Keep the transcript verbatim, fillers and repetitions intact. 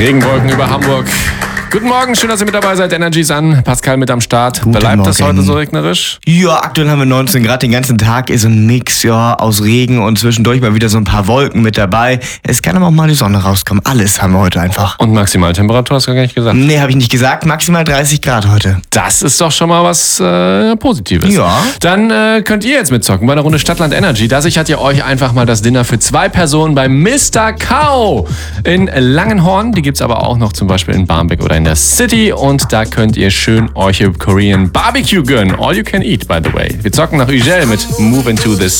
Regenwolken über Hamburg. Guten Morgen, schön, dass ihr mit dabei seid. Energy ist an, Pascal mit am Start. Guten Bleibt Morgen. das heute so regnerisch? Ja, aktuell haben wir neunzehn Grad, den ganzen Tag ist ein Mix ja, aus Regen und zwischendurch mal wieder so ein paar Wolken mit dabei. Es kann aber auch mal die Sonne rauskommen. Alles haben wir heute einfach. Und Maximaltemperatur hast du gar nicht gesagt. Nee, habe ich nicht gesagt. Maximal dreißig Grad heute. Das ist doch schon mal was äh, Positives. Ja. Dann äh, könnt ihr jetzt mitzocken bei der Runde Stadtland Energy. Da sichert ihr euch einfach mal das Dinner für zwei Personen bei Mister Cow in Langenhorn. Die gibt's aber auch noch zum Beispiel in Barmbek oder in der City. Und da könnt ihr schön euch Korean Barbecue gönnen. All you can eat, by the way. Wir zocken nach Ugel mit Move into the